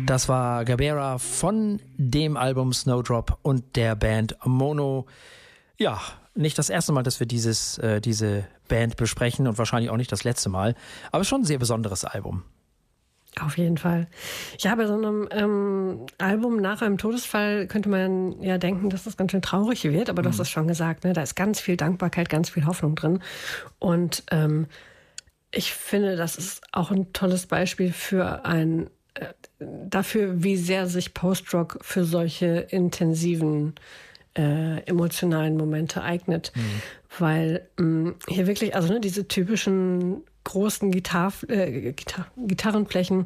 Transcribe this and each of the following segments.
Das war Gabeira von dem Album Snowdrop und der Band Mono. Ja, nicht das erste Mal, dass wir diese Band besprechen und wahrscheinlich auch nicht das letzte Mal. Aber schon ein sehr besonderes Album. Auf jeden Fall. Ja, bei so einem Album nach einem Todesfall könnte man ja denken, dass das ganz schön traurig wird. Aber du hast es schon gesagt, ne? Da ist ganz viel Dankbarkeit, ganz viel Hoffnung drin. Und ich finde, das ist auch ein tolles Beispiel für dafür, wie sehr sich Post-Rock für solche intensiven emotionalen Momente eignet. Weil hier wirklich, also diese typischen großen Gitarrenflächen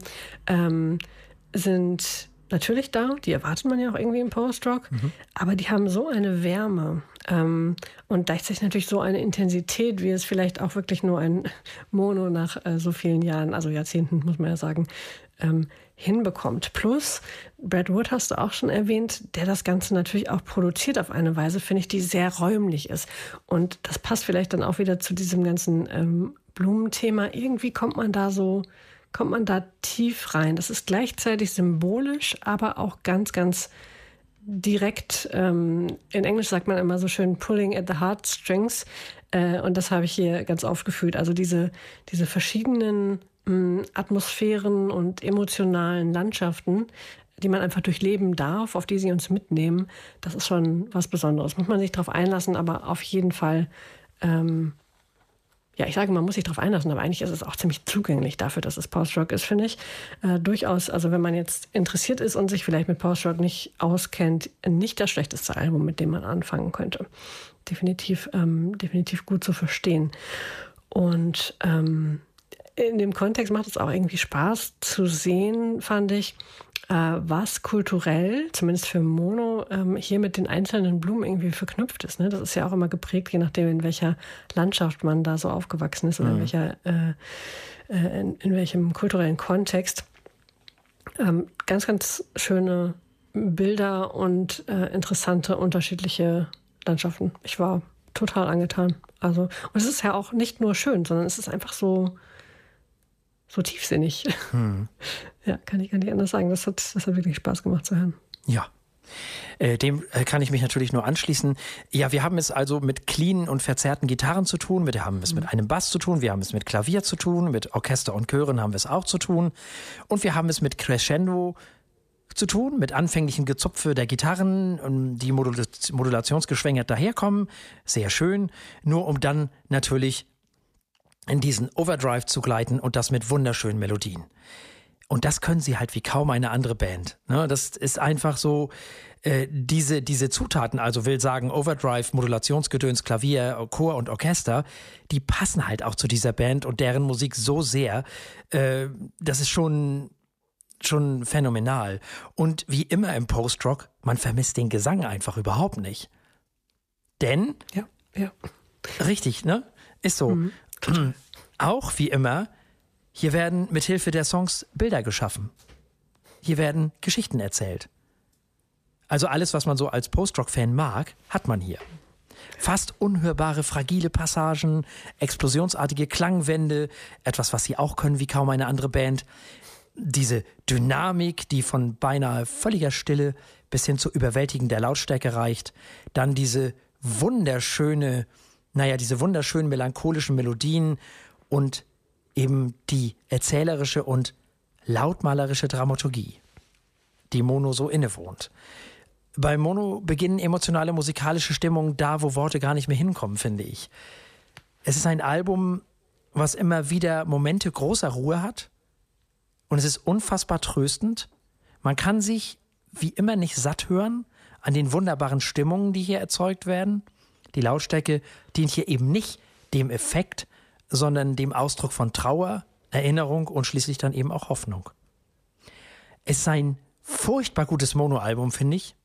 sind natürlich da, die erwartet man ja auch irgendwie im Post-Rock, aber die haben so eine Wärme und gleichzeitig natürlich so eine Intensität, wie es vielleicht auch wirklich nur ein Mono nach so vielen Jahren, also Jahrzehnten, muss man ja sagen, hinbekommt. Plus, Brad Wood hast du auch schon erwähnt, der das Ganze natürlich auch produziert auf eine Weise, finde ich, die sehr räumlich ist. Und das passt vielleicht dann auch wieder zu diesem ganzen Blumenthema. Irgendwie kommt man da tief rein. Das ist gleichzeitig symbolisch, aber auch ganz, ganz direkt. In Englisch sagt man immer so schön pulling at the heartstrings. Und das habe ich hier ganz oft gefühlt. Also diese verschiedenen Atmosphären und emotionalen Landschaften, die man einfach durchleben darf, auf die sie uns mitnehmen, das ist schon was Besonderes. Muss man sich drauf einlassen, aber auf jeden Fall, ja, ich sage, man muss sich drauf einlassen, aber eigentlich ist es auch ziemlich zugänglich dafür, dass es Post-Rock ist, finde ich. Durchaus, also wenn man jetzt interessiert ist und sich vielleicht mit Post-Rock nicht auskennt, nicht das schlechteste Album, mit dem man anfangen könnte. Definitiv gut zu verstehen. Und in dem Kontext macht es auch irgendwie Spaß zu sehen, fand ich, was kulturell, zumindest für Mono, hier mit den einzelnen Blumen irgendwie verknüpft ist. Ne? Das ist ja auch immer geprägt, je nachdem, in welcher Landschaft man da so aufgewachsen ist oder in welchem kulturellen Kontext. Ganz, ganz schöne Bilder und interessante, unterschiedliche Landschaften. Ich war total angetan. Also, und es ist ja auch nicht nur schön, sondern es ist einfach so tiefsinnig. Ja, kann ich nicht anders sagen. Das hat wirklich Spaß gemacht zu hören. Ja. Dem kann ich mich natürlich nur anschließen. Ja, wir haben es also mit cleanen und verzerrten Gitarren zu tun. Wir haben es mit einem Bass zu tun. Wir haben es mit Klavier zu tun. Mit Orchester und Chören haben wir es auch zu tun. Und wir haben es mit Crescendo zu tun, mit anfänglichem Gezupfe der Gitarren, die modulationsgeschwängert daherkommen. Sehr schön. Nur um dann natürlich in diesen Overdrive zu gleiten und das mit wunderschönen Melodien. Und das können sie halt wie kaum eine andere Band. Ne, das ist einfach so, diese Zutaten, also will sagen Overdrive, Modulationsgedöns, Klavier, Chor und Orchester, die passen halt auch zu dieser Band und deren Musik so sehr. Das ist schon phänomenal. Und wie immer im Post-Rock, man vermisst den Gesang einfach überhaupt nicht. Denn, ja. Richtig, ne? Ist so. Auch wie immer, hier werden mithilfe der Songs Bilder geschaffen. Hier werden Geschichten erzählt. Also alles, was man so als Post-Rock-Fan mag, hat man hier. Fast unhörbare, fragile Passagen, explosionsartige Klangwände, etwas, was sie auch können wie kaum eine andere Band. Diese Dynamik, die von beinahe völliger Stille bis hin zu überwältigender Lautstärke reicht. Dann diese wunderschönen melancholischen Melodien und eben die erzählerische und lautmalerische Dramaturgie, die Mono so innewohnt. Bei Mono beginnen emotionale musikalische Stimmungen da, wo Worte gar nicht mehr hinkommen, finde ich. Es ist ein Album, was immer wieder Momente großer Ruhe hat und es ist unfassbar tröstend. Man kann sich wie immer nicht satt hören an den wunderbaren Stimmungen, die hier erzeugt werden. Die Lautstärke dient hier eben nicht dem Effekt, sondern dem Ausdruck von Trauer, Erinnerung und schließlich dann eben auch Hoffnung. Es ist ein furchtbar gutes Mono-Album, finde ich.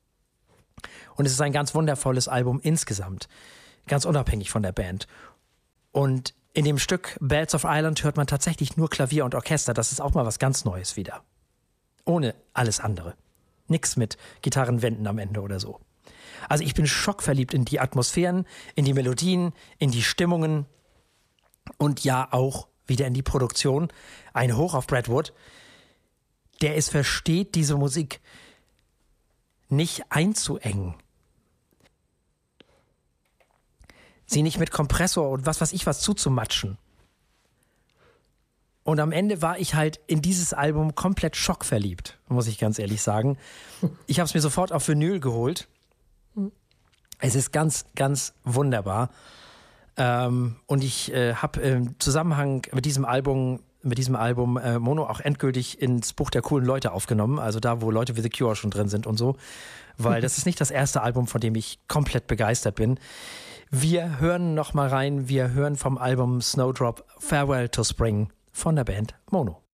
Und es ist ein ganz wundervolles Album insgesamt, ganz unabhängig von der Band. Und in dem Stück Bells of Ireland hört man tatsächlich nur Klavier und Orchester. Das ist auch mal was ganz Neues wieder. Ohne alles andere. Nix mit Gitarrenwänden am Ende oder so. Also ich bin schockverliebt in die Atmosphären, in die Melodien, in die Stimmungen und ja auch wieder in die Produktion. Ein Hoch auf Brad Wood, der es versteht, diese Musik nicht einzuengen. Sie nicht mit Kompressor und was weiß ich was zuzumatschen. Und am Ende war ich halt in dieses Album komplett schockverliebt, muss ich ganz ehrlich sagen. Ich habe es mir sofort auf Vinyl geholt. Es ist ganz, ganz wunderbar. Und ich habe im Zusammenhang mit diesem Album Mono auch endgültig ins Buch der coolen Leute aufgenommen. Also da, wo Leute wie The Cure schon drin sind und so. Weil das ist nicht das erste Album, von dem ich komplett begeistert bin. Wir hören noch mal rein. Wir hören vom Album Snowdrop Farewell to Spring von der Band Mono.